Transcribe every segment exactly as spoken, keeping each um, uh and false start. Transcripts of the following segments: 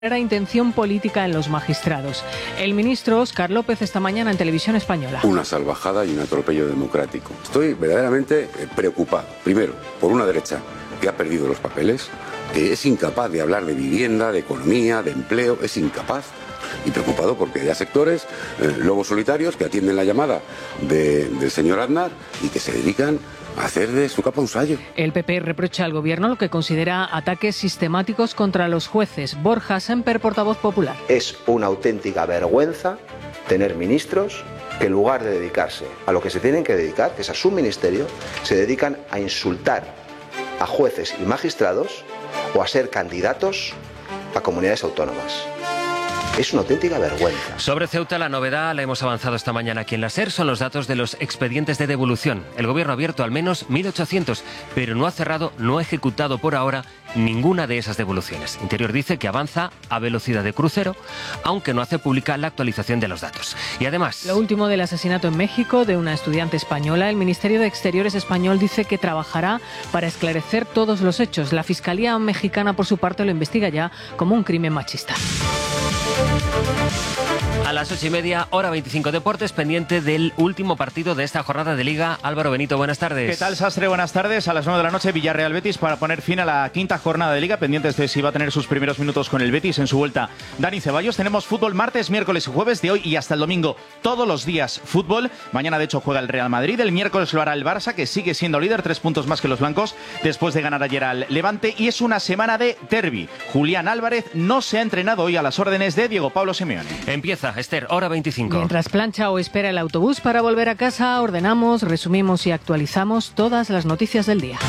Era intención política en los magistrados. El ministro Óscar López esta mañana en Televisión Española. Una salvajada y un atropello democrático. Estoy verdaderamente preocupado. Primero, por una derecha que ha perdido los papeles, que es incapaz de hablar de vivienda, de economía, de empleo, es incapaz. Y preocupado porque hay sectores, eh, lobos solitarios, que atienden la llamada de, del señor Aznar y que se dedican a hacer de su capa un sayo. El P P reprocha al Gobierno lo que considera ataques sistemáticos contra los jueces. Borja Semper, portavoz popular. Es una auténtica vergüenza tener ministros que en lugar de dedicarse a lo que se tienen que dedicar, que es a su ministerio, se dedican a insultar a jueces y magistrados o a ser candidatos a comunidades autónomas. Es una auténtica vergüenza. Sobre Ceuta, la novedad, la hemos avanzado esta mañana aquí en la SER, son los datos de los expedientes de devolución. El Gobierno ha abierto al menos mil ochocientos, pero no ha cerrado, no ha ejecutado por ahora ninguna de esas devoluciones. Interior dice que avanza a velocidad de crucero, aunque no hace pública la actualización de los datos. Y además... Lo último del asesinato en México de una estudiante española. El Ministerio de Exteriores español dice que trabajará para esclarecer todos los hechos. La Fiscalía mexicana, por su parte, lo investiga ya como un crimen machista. A las ocho y media, hora veinticinco Deportes, pendiente del último partido de esta jornada de Liga. Álvaro Benito, buenas tardes. ¿Qué tal, Sastre? Buenas tardes. A las nueve de la noche, Villarreal Betis para poner fin a la quinta jornada de Liga, pendientes de si va a tener sus primeros minutos con el Betis en su vuelta. Dani Ceballos, tenemos fútbol martes, miércoles y jueves de hoy y hasta el domingo. Todos los días fútbol. Mañana, de hecho, juega el Real Madrid. El miércoles lo hará el Barça, que sigue siendo líder, tres puntos más que los blancos, después de ganar ayer al Levante. Y es una semana de derbi. Julián Álvarez no se ha entrenado hoy a las órdenes de Diego Pablo Simeone. Empieza, Esther, hora veinticinco. Mientras plancha o espera el autobús para volver a casa, ordenamos, resumimos y actualizamos todas las noticias del día.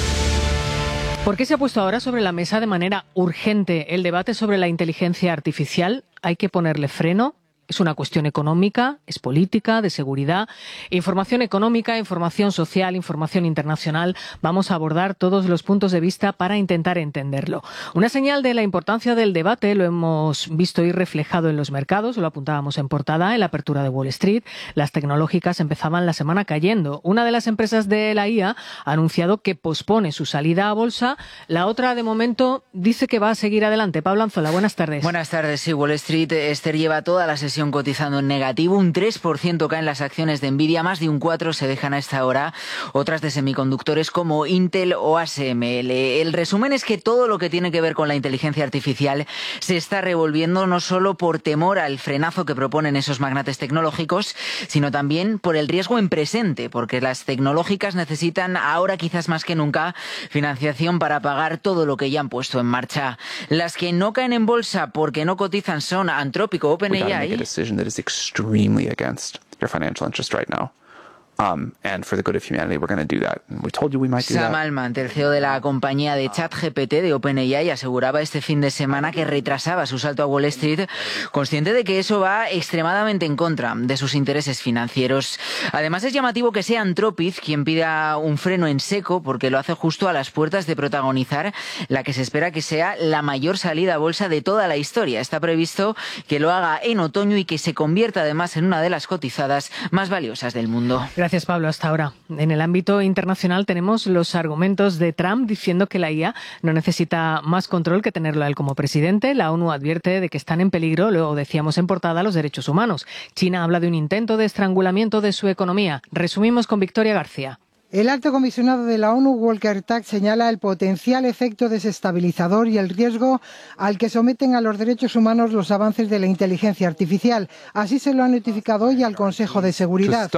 ¿Por qué se ha puesto ahora sobre la mesa de manera urgente el debate sobre la inteligencia artificial? ¿Hay que ponerle freno? Es una cuestión económica, es política, de seguridad, información económica, información social, información internacional. Vamos a abordar todos los puntos de vista para intentar entenderlo. Una señal de la importancia del debate lo hemos visto ir reflejado en los mercados, lo apuntábamos en portada, en la apertura de Wall Street. Las tecnológicas empezaban la semana cayendo. Una de las empresas de la I A ha anunciado que pospone su salida a bolsa. La otra, de momento, dice que va a seguir adelante. Pablo Anzola, buenas tardes. Buenas tardes. Sí, Wall Street, Esther, lleva toda la sesión cotizando en negativo, un tres por ciento caen las acciones de Nvidia, más de un cuatro por ciento se dejan a esta hora otras de semiconductores como Intel o A S M L. El resumen es que todo lo que tiene que ver con la inteligencia artificial se está revolviendo no solo por temor al frenazo que proponen esos magnates tecnológicos, sino también por el riesgo en presente, porque las tecnológicas necesitan ahora quizás más que nunca financiación para pagar todo lo que ya han puesto en marcha. Las que no caen en bolsa porque no cotizan son Anthropic o OpenAI. Decision that is extremely against your financial interest right now. Um, and for the good of humanity, we're going to do that. And we told you we might do that. Sam Altman, el C E O de la compañía de ChatGPT de OpenAI, aseguraba este fin de semana que retrasaba su salto a Wall Street, consciente de que eso va extremadamente en contra de sus intereses financieros. Además, es llamativo que sea Anthropic quien pida un freno en seco, porque lo hace justo a las puertas de protagonizar la que se espera que sea la mayor salida a bolsa de toda la historia. Está previsto que lo haga en otoño y que se convierta además en una de las cotizadas más valiosas del mundo. Gracias, Pablo. Hasta ahora. En el ámbito internacional tenemos los argumentos de Trump diciendo que la I A no necesita más control que tenerlo a él como presidente. La ONU advierte de que están en peligro, luego decíamos en portada, los derechos humanos. China habla de un intento de estrangulamiento de su economía. Resumimos con Victoria García. El alto comisionado de la ONU, Volker Turk, señala el potencial efecto desestabilizador y el riesgo al que someten a los derechos humanos los avances de la inteligencia artificial. Así se lo ha notificado hoy al Consejo de Seguridad.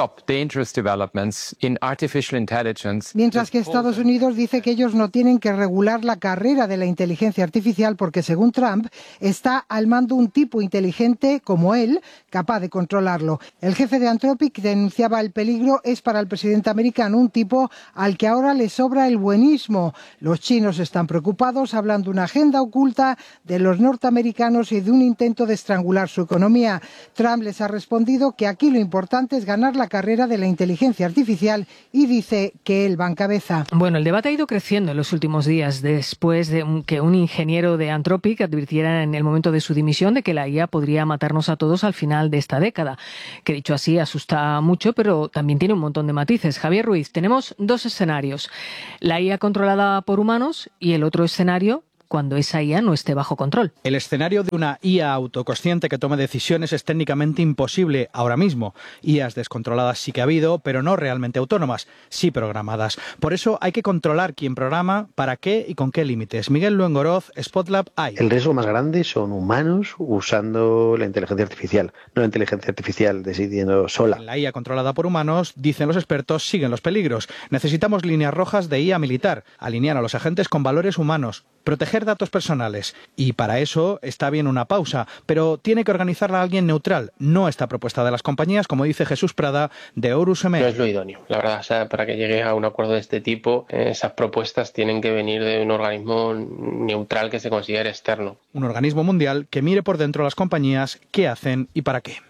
Mientras que Estados Unidos dice que ellos no tienen que regular la carrera de la inteligencia artificial porque, según Trump, está al mando un tipo inteligente como él, capaz de controlarlo. El jefe de Anthropic denunciaba el peligro es para el presidente americano un tipo al que ahora le sobra el buenismo. Los chinos están preocupados, hablan de una agenda oculta de los norteamericanos y de un intento de estrangular su economía. Trump les ha respondido que aquí lo importante es ganar la carrera de la inteligencia artificial y dice que él va en cabeza. Bueno, el debate ha ido creciendo en los últimos días después de un, que un ingeniero de Anthropic advirtiera en el momento de su dimisión de que la I A podría matarnos a todos al final de esta década. Que dicho así asusta mucho, pero también tiene un montón de matices. Javier Ruiz, tenemos dos escenarios. La I A controlada por humanos y el otro escenario cuando esa I A no esté bajo control. El escenario de una I A autoconsciente que tome decisiones es técnicamente imposible ahora mismo. I As descontroladas sí que ha habido, pero no realmente autónomas, sí programadas. Por eso hay que controlar quién programa, para qué y con qué límites. Miguel Luengoroz, Spotlab A I. El riesgo más grande son humanos usando la inteligencia artificial, no la inteligencia artificial decidiendo sola. En la I A controlada por humanos, dicen los expertos, siguen los peligros. Necesitamos líneas rojas de I A militar, alinear a los agentes con valores humanos, proteger datos personales. Y para eso está bien una pausa, pero tiene que organizarla alguien neutral, no esta propuesta de las compañías, como dice Jesús Prada, de Horus M. No es lo idóneo, la verdad. O sea, para que llegue a un acuerdo de este tipo, esas propuestas tienen que venir de un organismo neutral que se considere externo. Un organismo mundial que mire por dentro a las compañías, qué hacen y para qué.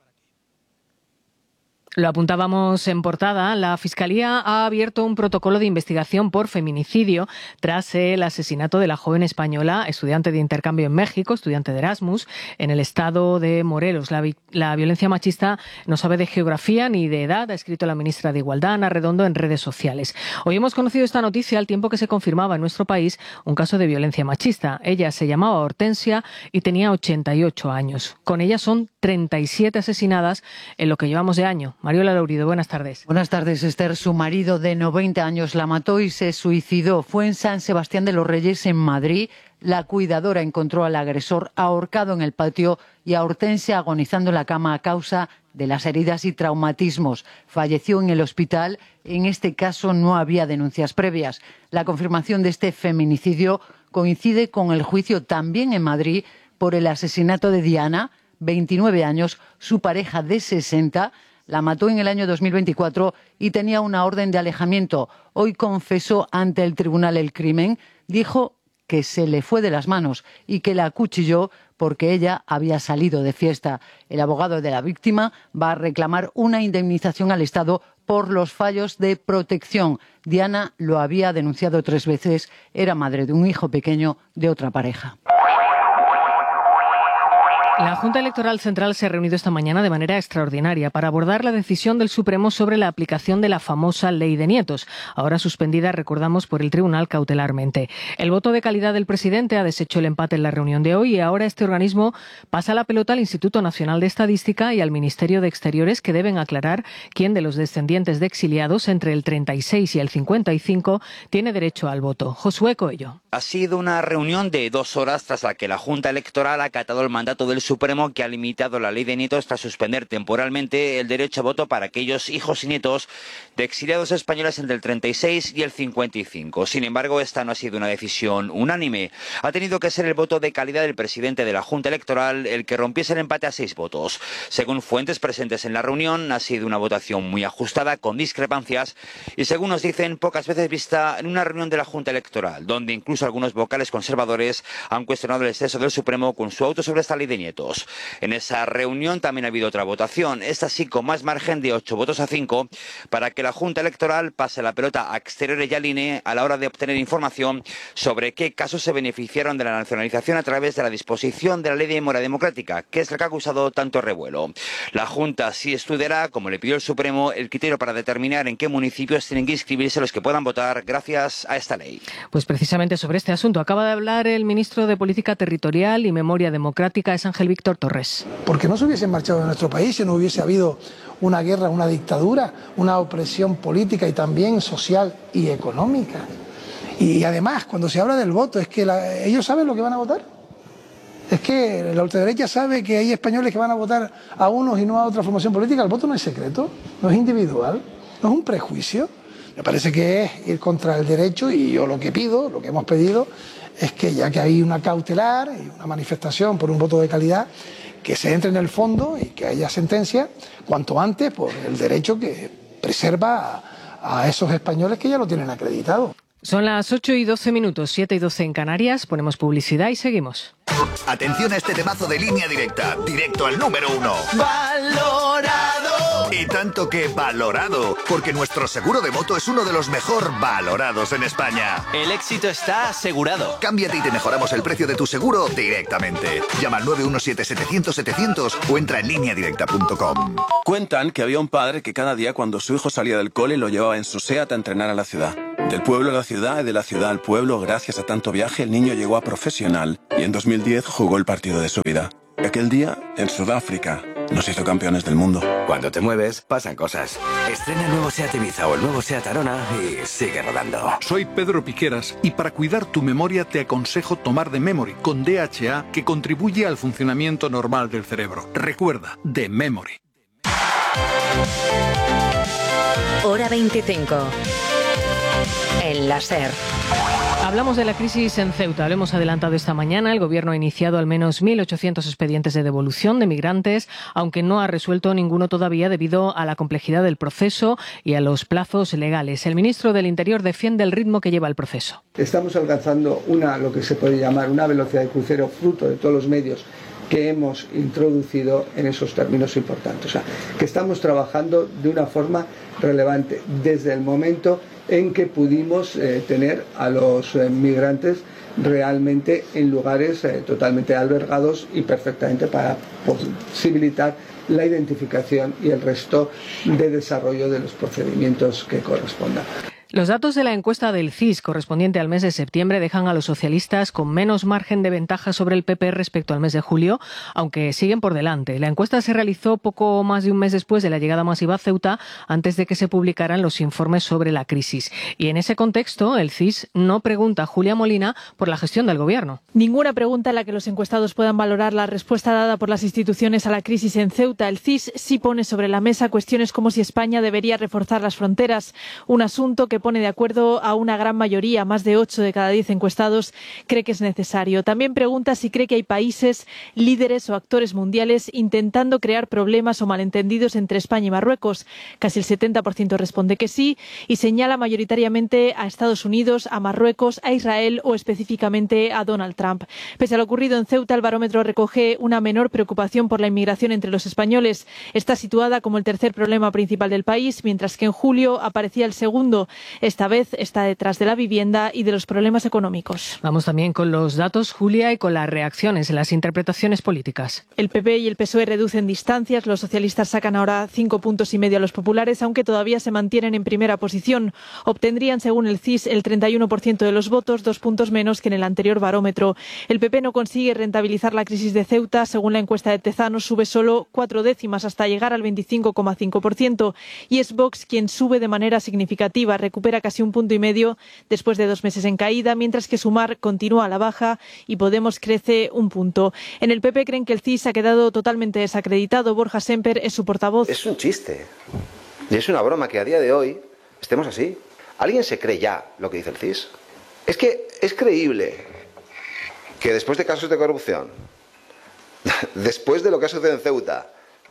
Lo apuntábamos en portada. La Fiscalía ha abierto un protocolo de investigación por feminicidio tras el asesinato de la joven española, estudiante de intercambio en México, estudiante de Erasmus, en el estado de Morelos. La, la violencia machista no sabe de geografía ni de edad, ha escrito la ministra de Igualdad, Ana Redondo, en redes sociales. Hoy hemos conocido esta noticia al tiempo que se confirmaba en nuestro país un caso de violencia machista. Ella se llamaba Hortensia y tenía ochenta y ocho años. Con ella son treinta y siete asesinadas en lo que llevamos de año. Mariola Laurido, buenas tardes. Buenas tardes, Esther. Su marido de noventa años la mató y se suicidó. Fue en San Sebastián de los Reyes, en Madrid. La cuidadora encontró al agresor ahorcado en el patio y a Hortensia agonizando en la cama a causa de las heridas y traumatismos. Falleció en el hospital. En este caso no había denuncias previas. La confirmación de este feminicidio coincide con el juicio también en Madrid por el asesinato de Diana, veintinueve años, su pareja de sesenta, la mató en el año dos mil veinticuatro y tenía una orden de alejamiento. Hoy confesó ante el tribunal el crimen, dijo que se le fue de las manos y que la acuchilló porque ella había salido de fiesta. El abogado de la víctima va a reclamar una indemnización al Estado por los fallos de protección. Diana lo había denunciado tres veces, era madre de un hijo pequeño de otra pareja. La Junta Electoral Central se ha reunido esta mañana de manera extraordinaria para abordar la decisión del Supremo sobre la aplicación de la famosa Ley de Nietos, ahora suspendida, recordamos, por el Tribunal cautelarmente. El voto de calidad del presidente ha deshecho el empate en la reunión de hoy y ahora este organismo pasa la pelota al Instituto Nacional de Estadística y al Ministerio de Exteriores, que deben aclarar quién de los descendientes de exiliados entre el treinta y seis y el cincuenta y cinco tiene derecho al voto. Josué Coello. Ha sido una reunión de dos horas tras la que la Junta Electoral ha acatado el mandato del Supremo, que ha limitado la Ley de Nietos tras suspender temporalmente el derecho a voto para aquellos hijos y nietos de exiliados españoles entre el treinta y seis y el cincuenta y cinco. Sin embargo, esta no ha sido una decisión unánime. Ha tenido que ser el voto de calidad del presidente de la Junta Electoral el que rompiese el empate a seis votos. Según fuentes presentes en la reunión, ha sido una votación muy ajustada, con discrepancias, y según nos dicen, pocas veces vista en una reunión de la Junta Electoral, donde incluso algunos vocales conservadores han cuestionado el exceso del Supremo con su auto sobre esta Ley de Nietos. En esa reunión también ha habido otra votación, esta sí con más margen de ocho votos a cinco, para que la Junta Electoral pase la pelota a Exteriores y al I N E a la hora de obtener información sobre qué casos se beneficiaron de la nacionalización a través de la disposición de la Ley de Memoria Democrática, que es la que ha causado tanto revuelo. La Junta sí estudiará, como le pidió el Supremo, el criterio para determinar en qué municipios tienen que inscribirse los que puedan votar gracias a esta ley. Pues precisamente sobre este asunto acaba de hablar el ministro de Política Territorial y Memoria Democrática, es Ángel Víctor Torres. Porque no se hubiesen marchado de nuestro país si no hubiese habido una guerra, una dictadura, una opresión política y también social y económica. Y además, cuando se habla del voto, es que la, ellos saben lo que van a votar. Es que la ultraderecha sabe que hay españoles que van a votar a unos y no a otra formación política. El voto no es secreto, no es individual, no es un prejuicio. Me parece que es ir contra el derecho, y yo lo que pido, lo que hemos pedido, es que ya que hay una cautelar y una manifestación por un voto de calidad, que se entre en el fondo y que haya sentencia cuanto antes por el derecho que preserva a, a esos españoles que ya lo tienen acreditado. Son las ocho y doce minutos, siete y doce en Canarias, ponemos publicidad y seguimos. Atención a este temazo de Línea Directa, directo al número uno. Valorado. Y tanto que valorado, porque nuestro seguro de moto es uno de los mejor valorados en España. El éxito está asegurado. Cámbiate y te mejoramos el precio de tu seguro directamente. Llama al nueve uno siete setecientos setecientos o entra en línea directa punto com. Cuentan que había un padre que cada día cuando su hijo salía del cole lo llevaba en su SEAT a entrenar a la ciudad. Del pueblo a la ciudad y de la ciudad al pueblo, gracias a tanto viaje, el niño llegó a profesional y en dos mil diez jugó el partido de su vida. Aquel día, en Sudáfrica, nos hizo campeones del mundo. Cuando te mueves, pasan cosas. Estrena el nuevo SEAT Ibiza o el nuevo SEAT Arona y sigue rodando. Soy Pedro Piqueras y para cuidar tu memoria te aconsejo tomar de Memory con D H A, que contribuye al funcionamiento normal del cerebro. Recuerda, de Memory. Hora veinticinco. El láser. Hablamos de la crisis en Ceuta. Lo hemos adelantado esta mañana. El Gobierno ha iniciado al menos mil ochocientos expedientes de devolución de migrantes, aunque no ha resuelto ninguno todavía debido a la complejidad del proceso y a los plazos legales. El ministro del Interior defiende el ritmo que lleva el proceso. Estamos alcanzando una, lo que se puede llamar una velocidad de crucero fruto de todos los medios que hemos introducido en esos términos importantes. O sea, que estamos trabajando de una forma relevante desde el momento en que pudimos eh, tener a los eh, migrantes realmente en lugares eh, totalmente albergados y perfectamente para posibilitar la identificación y el resto de desarrollo de los procedimientos que correspondan. Los datos de la encuesta del C I S correspondiente al mes de septiembre dejan a los socialistas con menos margen de ventaja sobre el P P respecto al mes de julio, aunque siguen por delante. La encuesta se realizó poco más de un mes después de la llegada masiva a Ceuta, antes de que se publicaran los informes sobre la crisis. Y en ese contexto, el C I S no pregunta a Julia Molina por la gestión del Gobierno. Ninguna pregunta en la que los encuestados puedan valorar la respuesta dada por las instituciones a la crisis en Ceuta. El C I S sí pone sobre la mesa cuestiones como si España debería reforzar las fronteras, un asunto que pone de acuerdo a una gran mayoría, más de ocho de cada diez encuestados, cree que es necesario. También pregunta si cree que hay países, líderes o actores mundiales intentando crear problemas o malentendidos entre España y Marruecos. Casi el setenta por ciento responde que sí y señala mayoritariamente a Estados Unidos, a Marruecos, a Israel o específicamente a Donald Trump. Pese a lo ocurrido en Ceuta, el barómetro recoge una menor preocupación por la inmigración entre los españoles. Está situada como el tercer problema principal del país, mientras que en julio aparecía el segundo. Esta vez está detrás de la vivienda y de los problemas económicos. Vamos también con los datos, Julia, y con las reacciones, las interpretaciones políticas. El P P y el P S O E reducen distancias. Los socialistas sacan ahora cinco puntos y medio a los populares, aunque todavía se mantienen en primera posición. Obtendrían, según el C I S, el treinta y uno por ciento de los votos, dos puntos menos que en el anterior barómetro. El P P no consigue rentabilizar la crisis de Ceuta. Según la encuesta de Tezanos, sube solo cuatro décimas hasta llegar al veinticinco coma cinco por ciento. Y es Vox quien sube de manera significativa. Recupera casi un punto y medio después de dos meses en caída, mientras que Sumar continúa a la baja y Podemos crece un punto. En el P P creen que el C I S ha quedado totalmente desacreditado. Borja Semper es su portavoz. Es un chiste y es una broma que a día de hoy estemos así. ¿Alguien se cree ya lo que dice el C I S? Es que es creíble que después de casos de corrupción, después de lo que ha sucedido en Ceuta,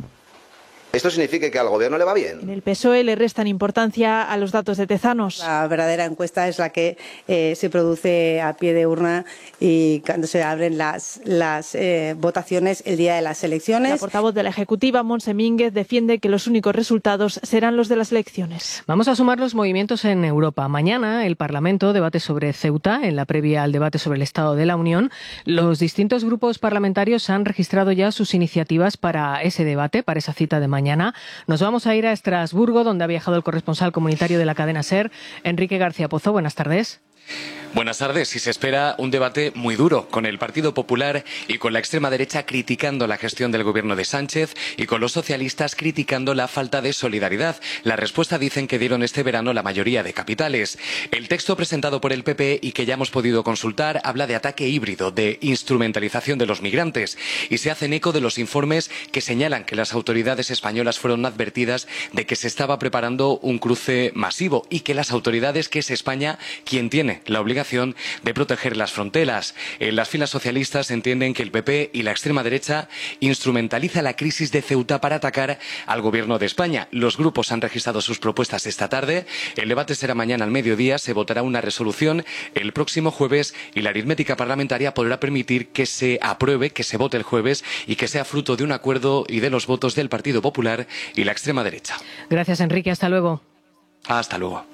¿esto significa que al Gobierno le va bien? En el P S O E le restan importancia a los datos de Tezanos. La verdadera encuesta es la que eh, se produce a pie de urna y cuando se abren las, las eh, votaciones el día de las elecciones. La portavoz de la Ejecutiva, Montse Mínguez, defiende que los únicos resultados serán los de las elecciones. Vamos a sumar los movimientos en Europa. Mañana el Parlamento debate sobre Ceuta, en la previa al debate sobre el Estado de la Unión. Los distintos grupos parlamentarios han registrado ya sus iniciativas para ese debate, para esa cita de mañana. Mañana nos vamos a ir a Estrasburgo, donde ha viajado el corresponsal comunitario de la cadena SER, Enrique García Pozo. Buenas tardes. Buenas tardes. Y se espera un debate muy duro, con el Partido Popular y con la extrema derecha criticando la gestión del gobierno de Sánchez y con los socialistas criticando la falta de solidaridad. La respuesta dicen que dieron este verano la mayoría de capitales. El texto presentado por el P P y que ya hemos podido consultar habla de ataque híbrido, de instrumentalización de los migrantes, y se hacen eco de los informes que señalan que las autoridades españolas fueron advertidas de que se estaba preparando un cruce masivo y que las autoridades, que es España quien tiene la obligación obligación de proteger las fronteras. En las filas socialistas entienden que el P P y la extrema derecha instrumentaliza la crisis de Ceuta para atacar al gobierno de España. Los grupos han registrado sus propuestas esta tarde. El debate será mañana al mediodía. Se votará una resolución el próximo jueves y la aritmética parlamentaria podrá permitir que se apruebe, que se vote el jueves y que sea fruto de un acuerdo y de los votos del Partido Popular y la extrema derecha. Gracias, Enrique. Hasta luego. Hasta luego.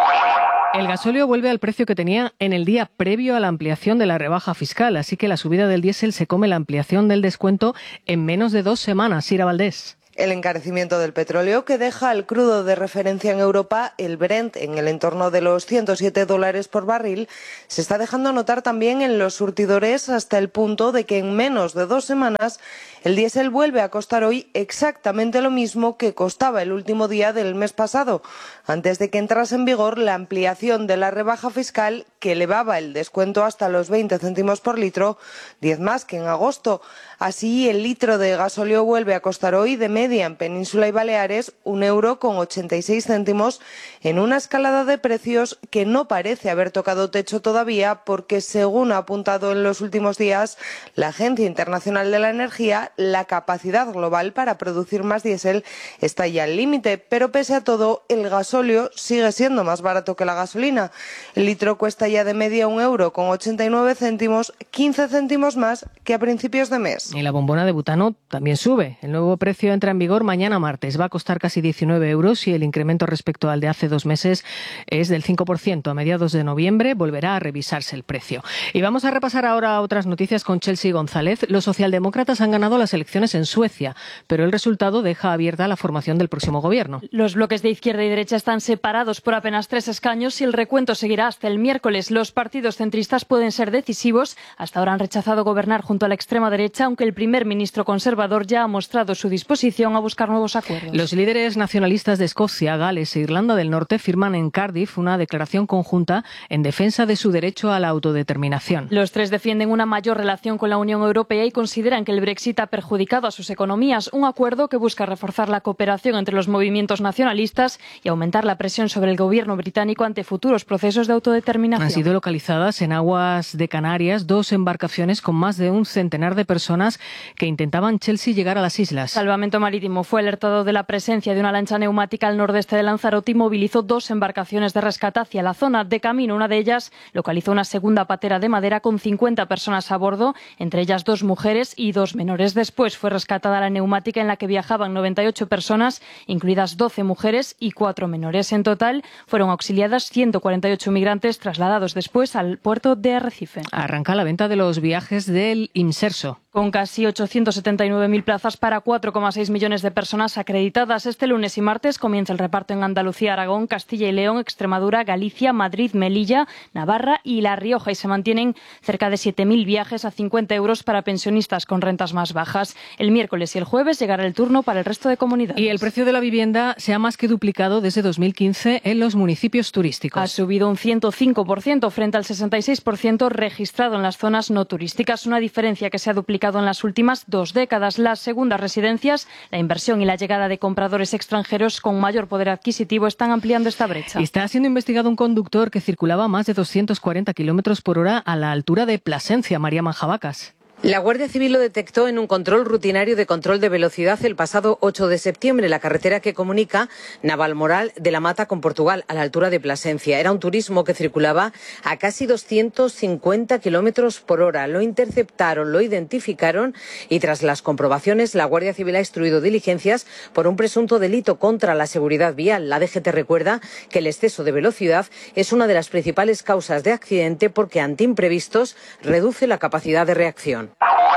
El gasóleo vuelve al precio que tenía en el día previo a la ampliación de la rebaja fiscal, así que la subida del diésel se come la ampliación del descuento en menos de dos semanas. Ira Valdés. El encarecimiento del petróleo, que deja al crudo de referencia en Europa, el Brent, en el entorno de los ciento siete dólares por barril, se está dejando notar también en los surtidores, hasta el punto de que en menos de dos semanas el diésel vuelve a costar hoy exactamente lo mismo que costaba el último día del mes pasado, antes de que entrase en vigor la ampliación de la rebaja fiscal que elevaba el descuento hasta los veinte céntimos por litro, diez más que en agosto. Así, el litro de gasóleo vuelve a costar hoy de media en Península y Baleares un euro con ochenta y seis céntimos, en una escalada de precios que no parece haber tocado techo todavía, porque, según ha apuntado en los últimos días la Agencia Internacional de la Energía, la capacidad global para producir más diésel está ya al límite. Pero pese a todo, el gasóleo sigue siendo más barato que la gasolina. El litro cuesta ya de media un euro con ochenta y nueve céntimos, quince céntimos más que a principios de mes. Y la bombona de butano también sube. El nuevo precio entra en vigor mañana martes. Va a costar casi diecinueve euros y el incremento respecto al de hace dos meses es del cinco por ciento. A mediados de noviembre volverá a revisarse el precio. Y vamos a repasar ahora otras noticias con Chelsea González. Los socialdemócratas han ganado las elecciones en Suecia, pero el resultado deja abierta la formación del próximo gobierno. Los bloques de izquierda y derecha están separados por apenas tres escaños y el recuento seguirá hasta el miércoles. Los partidos centristas pueden ser decisivos. Hasta ahora han rechazado gobernar junto a la extrema derecha, aunque el primer ministro conservador ya ha mostrado su disposición a buscar nuevos acuerdos. Los líderes nacionalistas de Escocia, Gales e Irlanda del Norte firman en Cardiff una declaración conjunta en defensa de su derecho a la autodeterminación. Los tres defienden una mayor relación con la Unión Europea y consideran que el Brexit ha perjudicado a sus economías. Un acuerdo que busca reforzar la cooperación entre los movimientos nacionalistas y aumentar la presión sobre el gobierno británico ante futuros procesos de autodeterminación. Han sido localizadas en aguas de Canarias dos embarcaciones con más de un centenar de personas que intentaban Chelsea llegar a las islas. Salvamento Marítimo fue alertado de la presencia de una lancha neumática al nordeste de Lanzarote y movilizó dos embarcaciones de rescate hacia la zona. De camino, una de ellas localizó una segunda patera de madera con cincuenta personas a bordo, entre ellas dos mujeres y dos menores. Después fue rescatada la neumática en la que viajaban noventa y ocho personas, incluidas doce mujeres y cuatro menores. En total, fueron auxiliadas ciento cuarenta y ocho migrantes, trasladados después al puerto de Arrecife. Arranca la venta de los viajes del Imserso. Con casi ochocientas setenta y nueve mil plazas para cuatro coma seis millones de personas acreditadas. Este lunes y martes comienza el reparto en Andalucía, Aragón, Castilla y León, Extremadura, Galicia, Madrid, Melilla, Navarra y La Rioja. Y se mantienen cerca de siete mil viajes a cincuenta euros para pensionistas con rentas más bajas. El miércoles y el jueves llegará el turno para el resto de comunidades. Y el precio de la vivienda se ha más que duplicado desde dos mil quince en los municipios turísticos. Ha subido un ciento cinco por ciento frente al sesenta y seis por ciento registrado en las zonas no turísticas. Una diferencia que se ha duplicado en las últimas dos décadas. Las segundas residencias, la inversión y la llegada de compradores extranjeros con mayor poder adquisitivo están ampliando esta brecha. Está siendo investigado un conductor que circulaba a más de doscientos cuarenta kilómetros por hora a la altura de Plasencia. María Manjabacas. La Guardia Civil lo detectó en un control rutinario de control de velocidad el pasado ocho de septiembre, la carretera que comunica Navalmoral de la Mata con Portugal, a la altura de Plasencia. Era un turismo que circulaba a casi doscientos cincuenta kilómetros por hora. Lo interceptaron, lo identificaron y tras las comprobaciones la Guardia Civil ha instruido diligencias por un presunto delito contra la seguridad vial. La D G T recuerda que el exceso de velocidad es una de las principales causas de accidente porque ante imprevistos reduce la capacidad de reacción.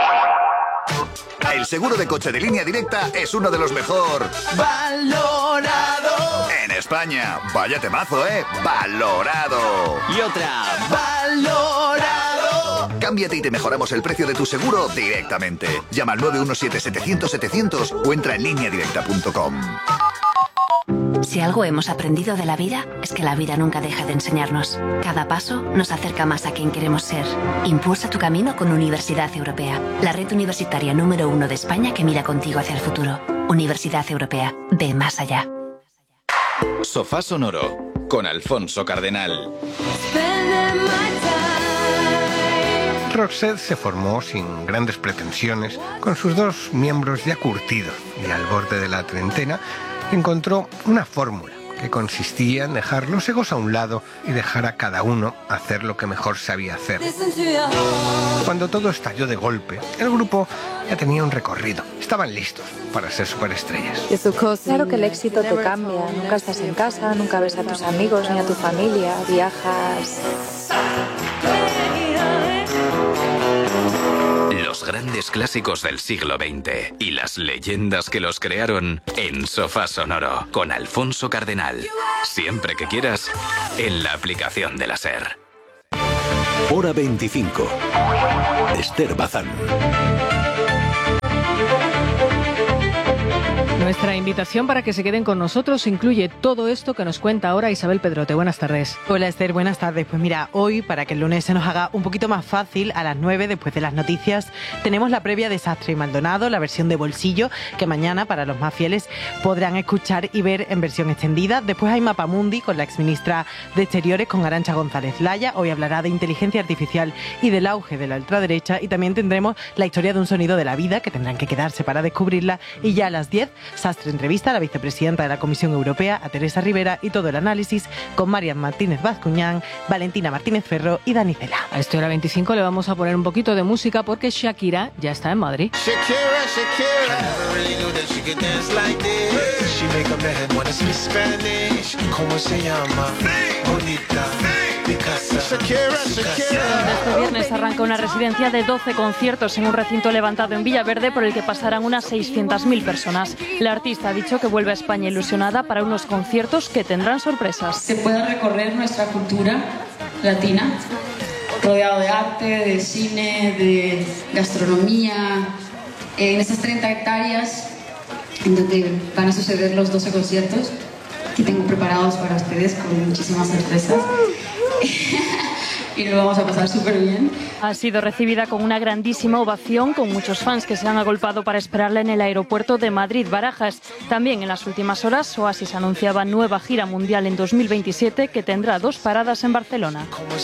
El seguro de coche de Línea Directa es uno de los mejor valorado en España. Vaya temazo, ¿eh? Valorado. Y otra, valorado. Cámbiate y te mejoramos el precio de tu seguro directamente. Llama al nueve uno siete, setecientos, setecientos o entra en línea directa punto com. Si algo hemos aprendido de la vida, es que la vida nunca deja de enseñarnos. Cada paso nos acerca más a quien queremos ser. Impulsa tu camino con Universidad Europea, la red universitaria número uno de España que mira contigo hacia el futuro. Universidad Europea, ve más allá. Sofá Sonoro, con Alfonso Cardenal. Spending my time Roxette se formó sin grandes pretensiones, con sus dos miembros ya curtidos y al borde de la treintena, encontró una fórmula que consistía en dejar los egos a un lado y dejar a cada uno hacer lo que mejor sabía hacer. Cuando todo estalló de golpe, el grupo ya tenía un recorrido. Estaban listos para ser superestrellas. Claro que el éxito te cambia. Nunca estás en casa, nunca ves a tus amigos ni a tu familia. Viajas... Los grandes clásicos del siglo veinte y las leyendas que los crearon en Sofá Sonoro con Alfonso Cardenal. Siempre que quieras, en la aplicación de la SER. Hora veinticinco. Esther Bazán. Nuestra invitación para que se queden con nosotros incluye todo esto que nos cuenta ahora Isabel Pedrote. Buenas tardes. Hola Esther, buenas tardes. Pues mira, hoy, para que el lunes se nos haga un poquito más fácil, a las nueve, después de las noticias, tenemos la previa de Sastre y Maldonado, la versión de bolsillo, que mañana, para los más fieles, podrán escuchar y ver en versión extendida. Después hay Mapamundi con la exministra de Exteriores, con Arantxa González Laya. Hoy hablará de inteligencia artificial y del auge de la ultraderecha. Y también tendremos la historia de un sonido de la vida, que tendrán que quedarse para descubrirla. Y ya a las diez, Sastre entrevista a la vicepresidenta de la Comisión Europea, a Teresa Rivera, y todo el análisis con Marian Martínez Bascuñán, Valentina Martínez Ferro y Dani Cela. A esta hora veinticinco le vamos a poner un poquito de música porque Shakira ya está en Madrid. Shakira, Shakira, ¿cómo se llama? Bonita. Este viernes arranca una residencia de doce conciertos en un recinto levantado en Villaverde por el que pasarán unas seiscientas mil personas. La artista ha dicho que vuelve a España ilusionada para unos conciertos que tendrán sorpresas. Se pueda recorrer nuestra cultura latina, rodeado de arte, de cine, de gastronomía, en esas treinta hectáreas en donde van a suceder los doce conciertos que tengo preparados para ustedes con muchísimas sorpresas. Y lo vamos a pasar súper bien. Ha sido recibida con una grandísima ovación, con muchos fans que se han agolpado para esperarla en el aeropuerto de Madrid-Barajas. También en las últimas horas, Oasis anunciaba nueva gira mundial en dos mil veintisiete que tendrá dos paradas en Barcelona.